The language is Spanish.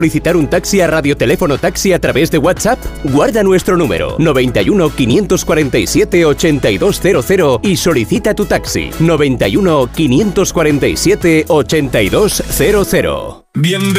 ¿Solicitar un taxi a Radioteléfono Taxi a través de WhatsApp? Guarda nuestro número 91 547 8200 y solicita tu taxi 91 547 8200. Bienvenido.